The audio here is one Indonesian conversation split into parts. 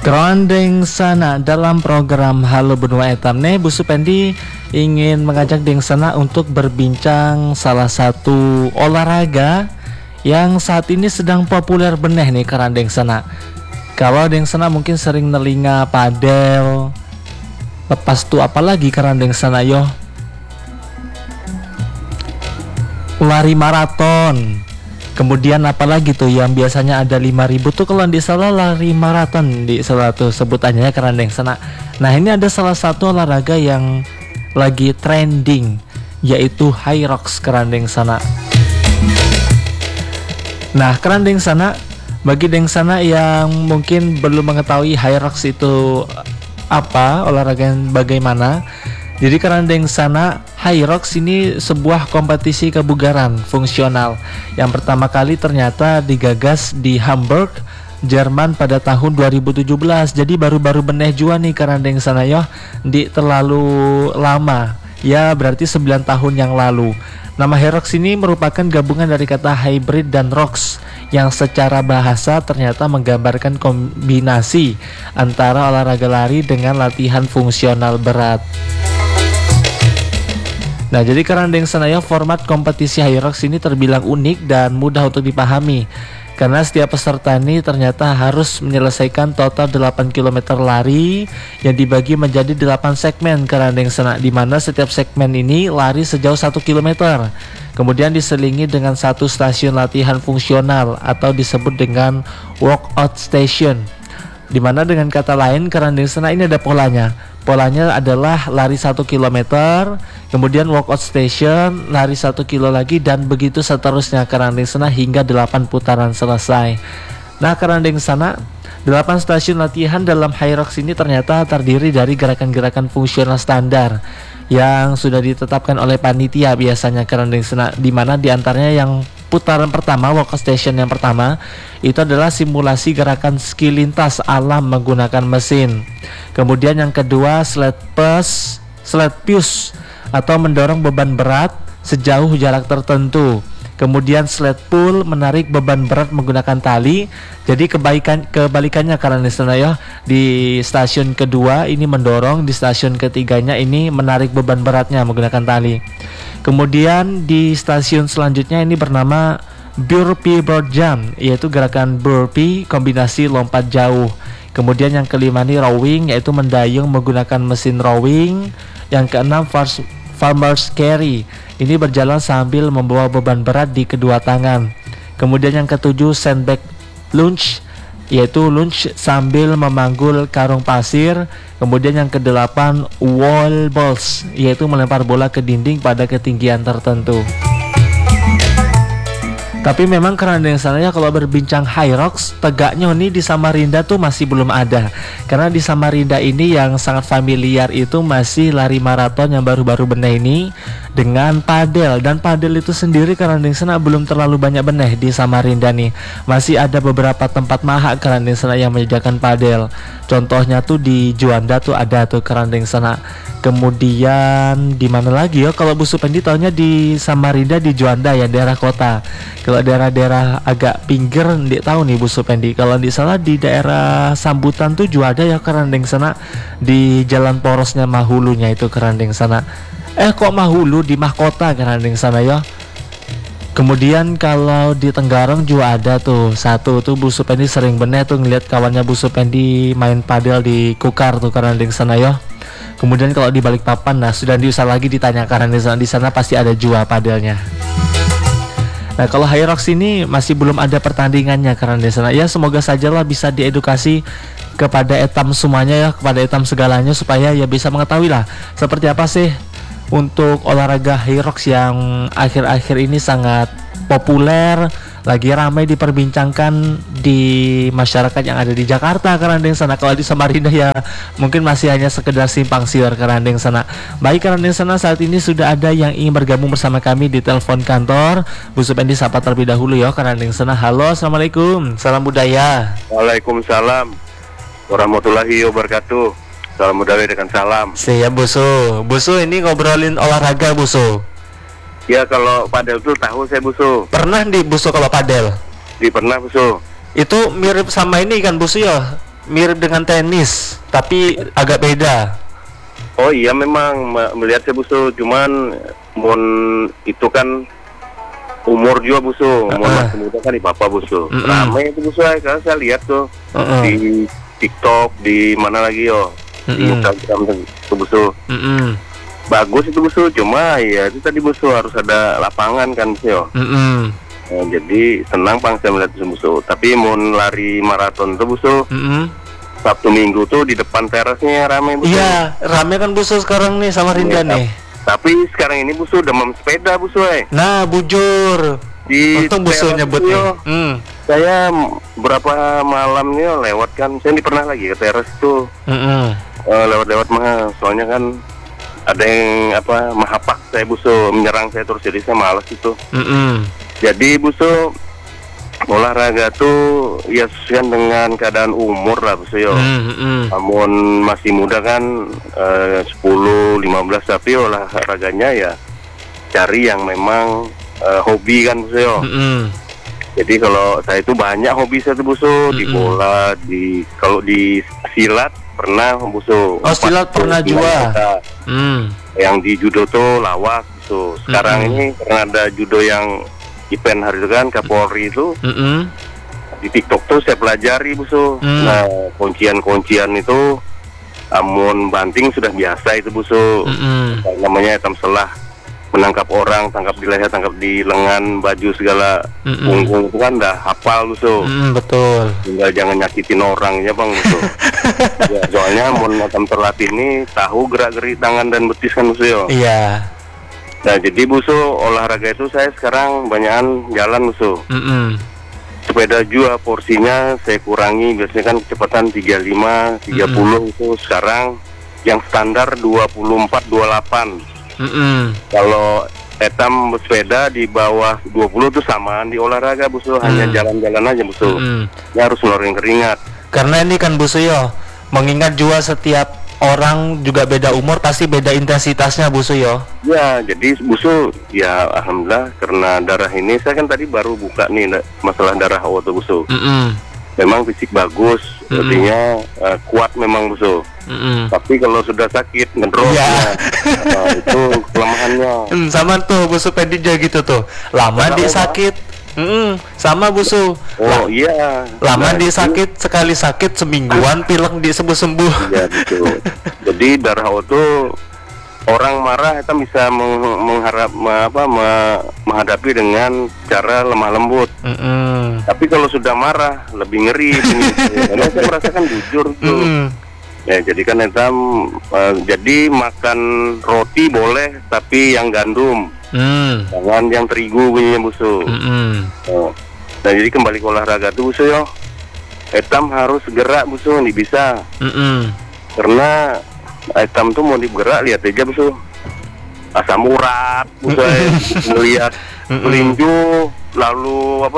Kerandeng sana dalam program Halo Benua Etam nih Bu Supendi ingin mengajak Deng sana untuk berbincang salah satu olahraga yang saat ini sedang populer beneh nih Kerandeng sana. Kalau Deng sana mungkin sering nelinga padel, lepas tuh apalagi Kerandeng sana yo, lari maraton. Kemudian apalagi tuh yang biasanya ada 5.000 tuh kalau di salah lari maraton di salah tuh sebutannya Kerandeng sana. Nah ini ada salah satu olahraga yang lagi trending, yaitu high rocks Kerandeng sana. Nah Kerandeng sana, bagi Deng sana yang mungkin belum mengetahui high rocks itu apa, olahraga yang bagaimana. Jadi Kerandeng sana, high rocks ini sebuah kompetisi kebugaran fungsional yang pertama kali ternyata digagas di Hamburg, Jerman pada tahun 2017. Jadi baru-baru beneh jua nih Kerandeng sana yo, di terlalu lama. Ya berarti 9 tahun yang lalu. Nama high rocks ini merupakan gabungan dari kata hybrid dan rocks yang secara bahasa ternyata menggambarkan kombinasi antara olahraga lari dengan latihan fungsional berat. Nah jadi Kerandeng sana ya, format kompetisi high rocks ini terbilang unik dan mudah untuk dipahami karena setiap peserta ini ternyata harus menyelesaikan total 8 km lari yang dibagi menjadi 8 segmen Kerandeng sana, di mana setiap segmen ini lari sejauh 1 km. Kemudian diselingi dengan satu stasiun latihan fungsional atau disebut dengan walkout station, di mana dengan kata lain Kerandeng sana ini ada polanya. Polanya adalah lari 1 km, kemudian walkout station, lari 1 kilo lagi, dan begitu seterusnya Kerandeng sana hingga 8 putaran selesai. Nah Kerandeng sana, 8 stasiun latihan dalam high rocks ini ternyata terdiri dari gerakan-gerakan fungsional standar yang sudah ditetapkan oleh panitia biasanya Kerandeng sana, di mana diantaranya yang putaran pertama, walkout station yang pertama itu adalah simulasi gerakan ski lintas alam menggunakan mesin. Kemudian yang kedua sled push atau mendorong beban berat sejauh jarak tertentu. Kemudian sled pull, menarik beban berat menggunakan tali. Jadi kebalikannya Kerandeng sana ya, di stasiun kedua ini mendorong, di stasiun ketiganya ini menarik beban beratnya menggunakan tali. Kemudian di stasiun selanjutnya ini bernama burpee broad jump, yaitu gerakan burpee kombinasi lompat jauh. Kemudian yang kelima ini rowing, yaitu mendayung menggunakan mesin rowing. Yang keenam farmer's carry, ini berjalan sambil membawa beban berat di kedua tangan. Kemudian yang ketujuh sandbag lunge, yaitu lunge sambil memanggul karung pasir. Kemudian yang kedelapan wall balls, yaitu melempar bola ke dinding pada ketinggian tertentu. Tapi memang Kerandeng sana ya, kalau berbincang high rocks, tegaknya nih di Samarinda tuh masih belum ada. Karena di Samarinda ini yang sangat familiar itu masih lari maraton yang baru-baru beneh ini dengan padel. Dan padel itu sendiri Kerandeng sana belum terlalu banyak beneh di Samarinda nih. Masih ada beberapa tempat mahak Kerandeng sana yang menyediakan padel. Contohnya tuh di Juanda tuh ada tuh Kerandeng sana. Kemudian di mana lagi ya? Kalau Bu Supendi tahunya di Samarinda, di Juanda ya, daerah kota. Kalau daerah-daerah agak pinggir nggak tahu nih Bu Supendi. Kalau di salah di daerah Sambutan tuh juga ada ya Kerandeng sana, di jalan porosnya Mahulunya itu Kerandeng sana. Kok Mahulu, di Mahkota Kerandeng sana ya. Kemudian kalau di Tenggarong juga ada tuh satu tuh, Bu Supendi sering bener tuh ngeliat kawannya Bu Supendi main padel di Kukar tuh Kerandeng sana ya. Kemudian kalau di Balikpapan, nah sudah diusah lagi ditanya karena di sana pasti ada jua padelnya. Nah kalau high rocks ini masih belum ada pertandingannya karena di sana. Ya semoga sajalah bisa diedukasi kepada etam semuanya ya, kepada etam segalanya, supaya ya bisa mengetahui lah seperti apa sih untuk olahraga high rocks yang akhir-akhir ini sangat populer, lagi ramai diperbincangkan di masyarakat yang ada di Jakarta Kerandeng sana. Kalau di Samarinda ya mungkin masih hanya sekedar simpang siur Kerandeng sana. Baik Kerandeng sana, saat ini sudah ada yang ingin bergabung bersama kami di telepon kantor. Bu Supendi sapa terlebih dahulu ya Kerandeng sana. Halo, assalamualaikum, salam budaya. Waalaikumsalam warahmatullahi wabarakatuh. Salam budaya dengan salam. Siap Busu ini ngobrolin olahraga Busu. Ya kalau padel tuh tahu saya Busu. Pernah di Busu kalau padel? Pernah Busu. Itu mirip sama ini kan Busu ya, mirip dengan tenis, tapi agak beda. Oh iya memang melihat saya busu, cuman mon itu kan umur juga busu, mon masih muda kan di papa busu. Ramai itu busu, karena saya lihat tuh di TikTok, di mana lagi di Instagram itu busu. Bagus itu busu, cuma ya itu tadi busu harus ada lapangan kan busu. Nah, jadi senang pang saya melihat busu. Tapi mau lari maraton tuh busu. Sabtu Minggu tuh di depan terasnya ramai busu. Iya, ramai kan busu sekarang nih sama Rinda nih. Tapi sekarang ini busu demam sepeda busu. Nah, bujur. Untung busu nyebut nih. Saya berapa malam nih lewat kan. Saya ini pernah lagi ke teras tuh. Lewat-lewat mah, soalnya kan ada yang mahapak saya busu menyerang saya terus, jadi saya malas itu. Jadi busu olahraga tuh ya sesuai dengan keadaan umur lah busu yo. Namun masih muda kan 10-15, tapi olahraganya ya cari yang memang hobi kan busu yo. Jadi kalau saya itu banyak hobi saya tuh busu, di bola, kalau di silat pernah busu. Oh, silat pernah juga. Yang di judo tuh lawas busu. Sekarang ini karena ada judo yang event hari itu kan Kapolri itu di TikTok tuh saya pelajari busu. Nah, kuncian itu amun banting sudah biasa itu busu. Namanya hitam selah, menangkap orang, tangkap di leher, tangkap di lengan, baju segala punggung itu kan udah hafal busu. Betul. Tinggal jangan nyakitin orang ya bang busu. Ya, soalnya mun hitam terlatih ini tahu gerak-gerik tangan dan betis kan busu yo. Iya. Nah jadi busu olahraga itu saya sekarang banyakan jalan busu. Sepeda juga porsinya saya kurangi, biasanya kan kecepatan 35, 30 itu sekarang yang standar 24-28. Kalau etam sepeda di bawah 20 itu samaan di olahraga busu, hanya jalan-jalan aja busu. Ya harus ngeluarin keringat. Karena ini kan busu yo, mengingat juga setiap orang juga beda umur, pasti beda intensitasnya busu yo. Ya, jadi busu ya alhamdulillah karena darah ini saya kan tadi baru buka nih masalah darah auto busu. Memang fisik bagus, artinya kuat memang busu. Tapi kalau sudah sakit ngedrop itu kelemahannya. Sama tuh busu pedija gitu tuh. Lama dia sakit. Sama busu. Oh iya. Lama dia sakit, sekali sakit semingguan pilek dia sembuh-sembuh. Iya betul. Jadi darah auto orang marah kita bisa menghadapi dengan cara lemah lembut. Tapi kalau sudah marah lebih ngeri. Karena saya merasakan bujur tuh. Ya jadi kan jadi makan roti boleh tapi yang gandum. Jangan yang terigu punya busu. Nah jadi kembali ke olahraga tuh busu yo. Etam harus gerak busu, nih bisa. Karena etam tuh mau digerak lihat aja busu. Asam urat busu, melihat pelinju, lalu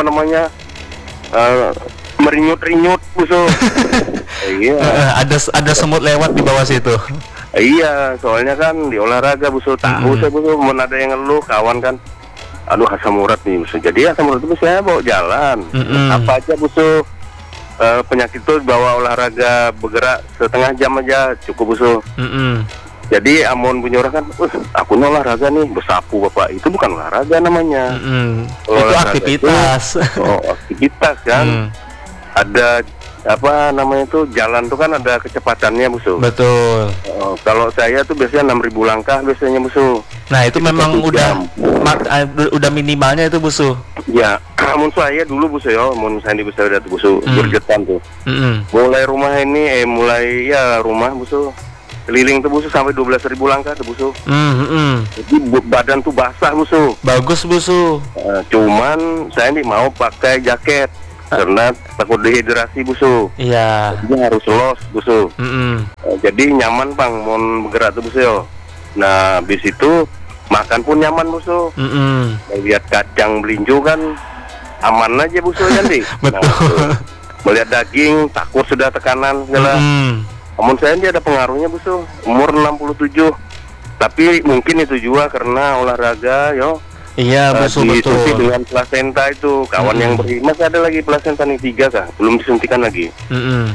merinyut-rinyut busu. Iya. Ada semut lewat di bawah situ. Iya, soalnya kan di olahraga busu tahu saya busu, mau ada yang ngeluh kawan kan, aduh asam urat nih busu. Jadi asam urat itu saya bawa jalan, apa aja busu. Penyakit itu bawa olahraga bergerak setengah jam aja cukup busu. Jadi amun punya orang kan, aku olahraga nih bersapu bapak, itu bukan olahraga namanya. Itu aktivitas. Aktivitas kan. Ada jalan tuh kan ada kecepatannya busu. Betul. Kalau saya tuh biasanya 6.000 langkah biasanya busu. Nah itu memang udah minimalnya itu busu. Ya, namun saya dulu busu ya, saya di busu udah busu berjetan tuh. Mulai rumah ini, rumah busu keliling tuh busu sampai 12.000 langkah tuh busu. Jadi badan tuh basah busu. Bagus busu. Cuman saya nih mau pakai jaket. Karena takut dehidrasi busu. Iya. Jadi harus los busu. Jadi nyaman pang mau bergerak tuh busu yo. Nah habis itu makan pun nyaman busu. Lihat kacang belinju kan aman aja busu kan deh. Betul. Melihat daging takut sudah tekanan segala. Namun saya ini ada pengaruhnya busu. Umur 67. Tapi mungkin itu juga karena olahraga yo. Iya betul. Dengan plasenta itu kawan yang masih ada lagi plasenta nih 3 kah belum disuntikan lagi.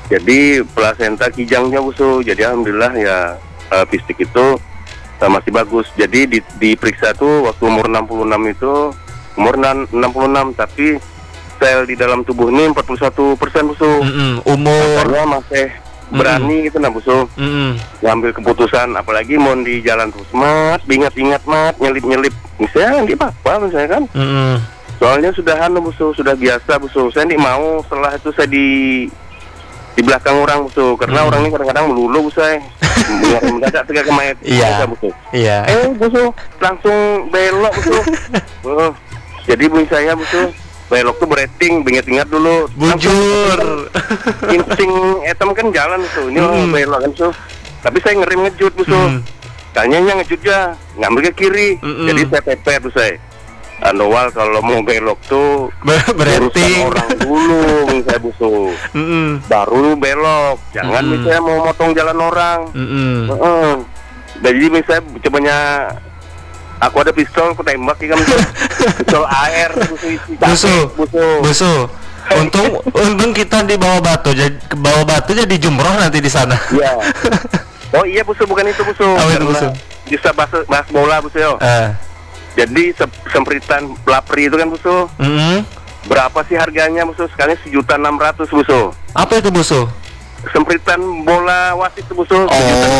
Jadi plasenta kijangnya busu. Jadi alhamdulillah ya fisik itu masih bagus. Jadi diperiksa tuh waktu umur 66 itu umur 66, tapi sel di dalam tubuh ini 41% busu. Umur makanya masih berani gitu nah busu. Ngambil keputusan, apalagi mau di jalan terus mat, ingat mat, nyelip misalnya nggak apa-apa misalnya kan. Soalnya sudah busu, sudah biasa busu. Saya nggak mau setelah itu saya di belakang orang busu, karena orang ini kadang-kadang melulu busu. Mendadak tegak kemayat. Busu. Iya. Busu langsung belok busu. Jadi bunyi saya busu belok tuh berating, ingat dulu. Bujur. Insting etam kan jalan busu. Ini belok kan busu. Tapi saya ngejut busu. Kayaknya ngejut ya, ngambil ke kiri. Jadi saya pepet busu. Awal kalau mau belok tuh berating orang dulu misalnya busu, baru belok. Jangan misalnya mau motong jalan orang. Jadi misalnya cobanya aku ada pistol, aku tembak kan pistol air busu. Untung kita di bawah batu, jadi jumroh nanti di sana. Iya. Oh iya busu, bukan itu busu. Bisa bahas bola busu yo. Jadi sempritan pelapri itu kan busu. Berapa sih harganya busu? Sekali 1.600.000 busu. Apa itu busu? Sempritan bola wasit itu busu.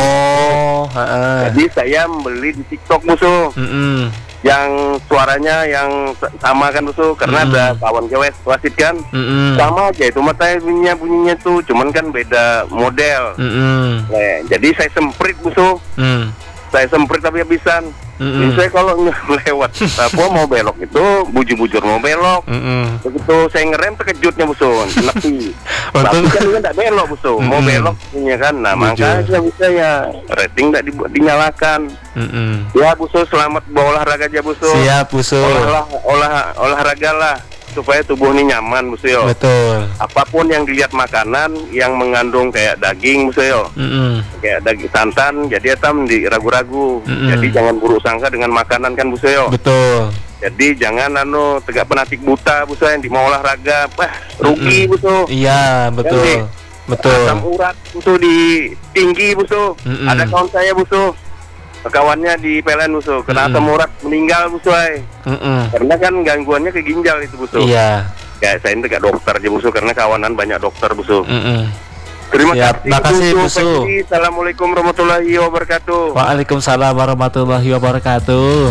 Jadi saya membeli di TikTok busu. Yang suaranya yang sama kan busu, karena ada kawan cewek wasit kan. Sama aja itu matanya bunyinya tuh, cuman kan beda model. Nah, jadi saya semprit busu. Saya semprit tapi habisan. Saya kalau lewat mau belok itu bujur mau belok. Begitu saya ngerem terkejutnya busu. Tapi kan tidak belok busu. Mau belok punya kan. Nah makanya bisa ya rating tidak dinyalakan. Ya busu, selamat berolahraga aja busu. Siap busu. Olahraga lah supaya tubuh ini nyaman busu yo. Betul. Apapun yang dilihat makanan yang mengandung kayak daging busu yo. Kayak daging santan, jadi etam diragu-ragu. Jadi jangan buruk sangka dengan makanan kan busu yo. Betul. Jadi jangan tegak penatik buta busu yang mau olahraga, rugi busu. Iya betul. Betul. Asam urat busu di tinggi busu. Ada kawan saya busu, kawannya di PLN busu, kena asam urat meninggal busu. Karena kan gangguannya ke ginjal itu busu. Iya. Kayak saya ini tegak dokter aja busu, karena kawanan banyak dokter busu. Terima kasih busu. Assalamualaikum warahmatullahi wabarakatuh. Waalaikumsalam warahmatullahi wabarakatuh.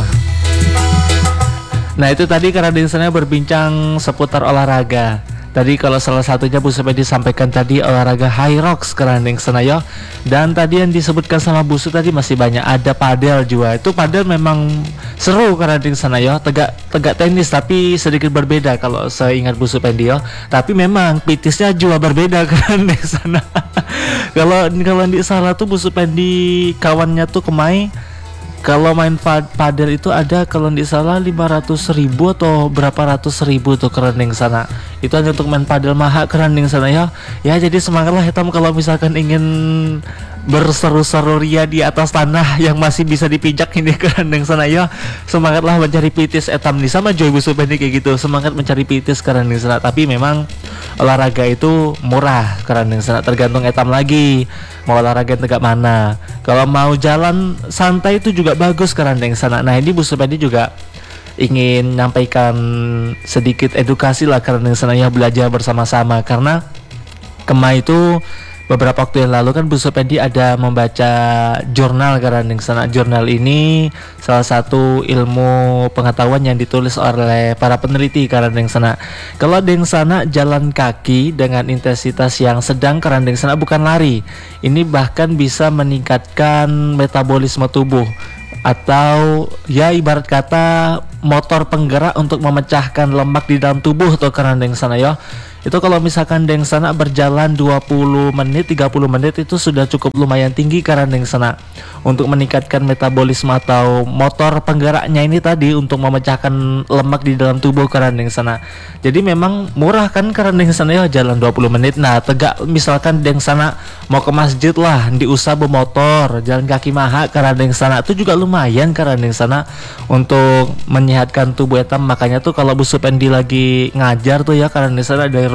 Nah itu tadi karena Dinsennya berbincang seputar olahraga. Tadi kalau salah satunya Bu Supedi disampaikan tadi olahraga Hyrox Kerandeng Senayo. Dan tadi yang disebutkan sama Bu Su tadi masih banyak, ada padel juga. Itu padel memang seru Kerandeng Senayo, tegak tenis tapi sedikit berbeda kalau saya ingat Bu Supedi. Tapi memang pitisnya juga berbeda Kerandeng sana. Kalau di salah tuh Bu Supedi kawannya tuh kemai. Kalau main padel itu ada kalau tidak salah 500.000 atau berapa ratus ribu tuh Kerandeng sana. Itu hanya untuk main padel mahak Kerandeng sana ya. Ya jadi semangatlah hitam kalau misalkan ingin berseru-seru ria di atas tanah yang masih bisa dipijak ini Kerandeng sana ya. Semangatlah mencari pitis etam nih sama Joy Bu Supedi kayak gitu. Semangat mencari pitis Kerandeng sana. Tapi memang olahraga itu murah Kerandeng sana, tergantung etam lagi mau olahraga yang tegak mana. Kalau mau jalan santai itu juga bagus Kerandeng sana. Nah ini Bu Supedi juga ingin menyampaikan sedikit edukasi lah Kerandeng sana ya, belajar bersama-sama. Karena kemarin itu beberapa waktu yang lalu kan Bu Supedi ada membaca jurnal Kerandeng sana. Jurnal ini salah satu ilmu pengetahuan yang ditulis oleh para peneliti Kerandeng sana. Kalau Deng sana jalan kaki dengan intensitas yang sedang Kerandeng sana, bukan lari. Ini bahkan bisa meningkatkan metabolisme tubuh, atau ya ibarat kata motor penggerak untuk memecahkan lemak di dalam tubuh tuh Kerandeng sana ya. Itu kalau misalkan Deng sana berjalan 20 menit 30 menit itu sudah cukup lumayan tinggi Kerandeng sana untuk meningkatkan metabolisme atau motor penggeraknya ini tadi untuk memecahkan lemak di dalam tubuh Kerandeng sana. Jadi memang murah kan Kerandeng sana ya, jalan 20 menit. Nah tegak misalkan Deng sana mau ke masjid lah, diusah bermotor jalan kaki mahak Kerandeng sana itu juga lumayan Kerandeng sana untuk menyehatkan tubuh etam. Makanya tuh kalau Bu Supedi lagi ngajar tuh ya Kerandeng sana dari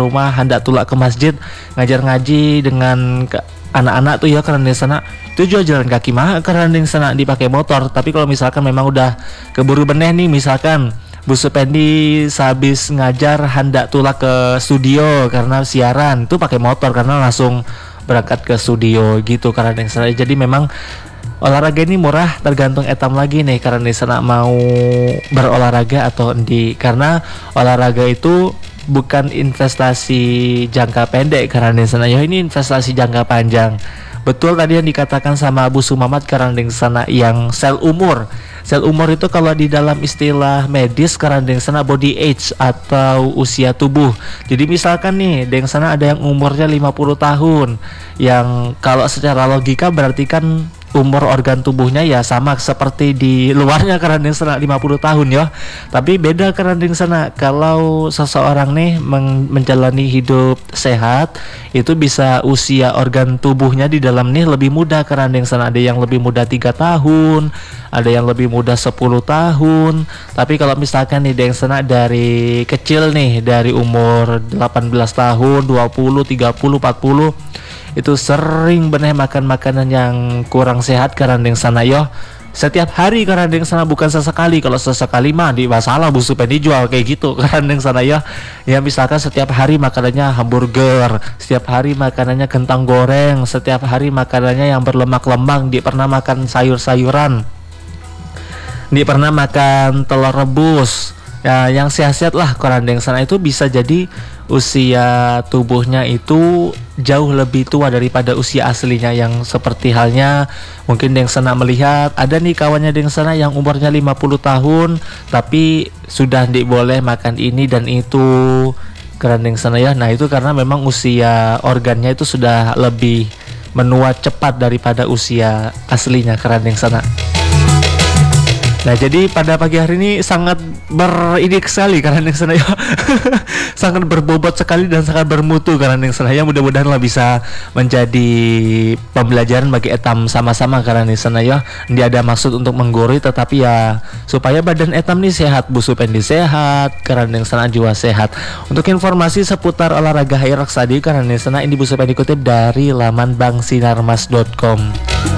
rumah hendak tulak ke masjid ngajar ngaji dengan anak-anak tuh ya, karena di sana itu juga jalan kaki mah, karena di sana dipakai motor. Tapi kalau misalkan memang udah keburu beneh nih, misalkan Bu Supendi sehabis ngajar hendak tulak ke studio karena siaran, itu pakai motor karena langsung berangkat ke studio gitu karena di sana. Jadi memang olahraga ini murah, tergantung etam lagi nih karena di sana mau berolahraga atau endi. Karena olahraga itu bukan investasi jangka pendek karena di sana ya, ini investasi jangka panjang. Betul tadi yang dikatakan sama Abu Sumamat karena di sana yang sel umur. Sel umur itu kalau di dalam istilah medis karena di sana body age atau usia tubuh. Jadi misalkan nih di sana ada yang umurnya 50 tahun, yang kalau secara logika berarti kan umur organ tubuhnya ya sama seperti di luarnya karena sana 50 tahun ya. Tapi beda karena sana kalau seseorang nih menjalani hidup sehat itu bisa usia organ tubuhnya di dalam nih lebih muda karena sana ada yang lebih muda 3 tahun, ada yang lebih muda 10 tahun. Tapi kalau misalkan nih yang sana dari kecil nih dari umur 18 tahun, 20, 30, 40 itu sering bener makan makanan yang kurang sehat karena yang sana yo setiap hari karena yang sana, bukan sesekali. Kalau sesekali mah di masalah Bu Supendi jual kayak gitu karena yang sana ya misalkan setiap hari makanannya hamburger, setiap hari makanannya kentang goreng, setiap hari makanannya yang berlemak-lemak, dia pernah makan sayur-sayuran, dia pernah makan telur rebus ya, yang sehat-sehat lah karena yang sana, itu bisa jadi usia tubuhnya itu jauh lebih tua daripada usia aslinya. Yang seperti halnya mungkin Deng Sana melihat ada nih kawannya Deng Sana yang umurnya 50 tahun tapi sudah boleh makan ini dan itu karena Deng Sana ya. Nah itu karena memang usia organnya itu sudah lebih menua cepat daripada usia aslinya karena Deng Sana. Nah jadi pada pagi hari ini sangat beridik sekali karena yang sana ya sangat berbobot sekali dan sangat bermutu karena yang sana ya. Mudah-mudahan lah bisa menjadi pembelajaran bagi etam sama-sama karena yang sana ya. Dia ada maksud untuk menggurui tetapi ya supaya badan etam nih sehat, Bu Supendi sehat, karena yang sana juga sehat. Untuk informasi seputar olahraga Hyrox tadi karena yang sana ini Bu Supendi kutip dari laman bangsinarmas.com.